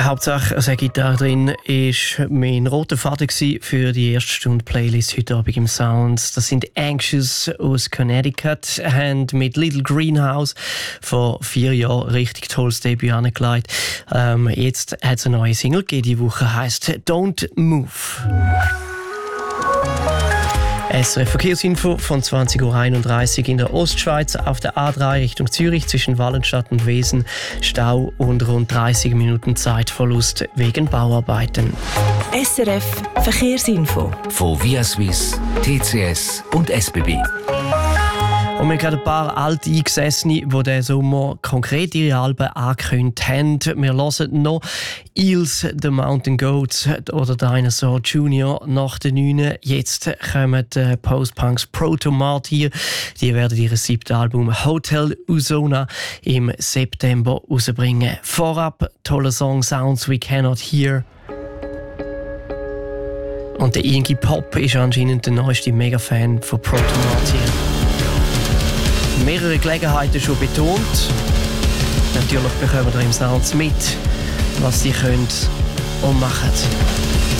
Hauptsache eine Gitarre drin ist mein roter Faden für die erste Stunde Playlist heute Abend im Sounds. Das sind Anxious aus Connecticut, haben mit Little Greenhouse vor 4 Jahren richtig tolles Debüt angelegt. Jetzt hat es eine neue Single gegeben, die Woche heisst Don't Move. SRF Verkehrsinfo von 20.31 Uhr in der Ostschweiz auf der A3 Richtung Zürich zwischen Wallenstadt und Wesen. Stau und rund 30 Minuten Zeitverlust wegen Bauarbeiten. SRF Verkehrsinfo von Via Suisse, TCS und SBB. Und wir haben gerade ein paar alte Eingesessene, die diesen Sommer konkret ihre Alben angekündigt haben. Wir hören noch Eels, The Mountain Goats oder Dinosaur Jr. nach den 9. Jetzt kommen die Post-Punks Proto-Mart hier. Die werden ihr 7. Album Hotel Usona im September rausbringen. Vorab toller Song Sounds We Cannot Hear. Und der Iggy Pop ist anscheinend der neueste Mega-Fan von Proto-Mart hier. Mehrere Gelegenheiten schon betont. Natürlich bekommen wir im Sounds mit, was sie können und machen.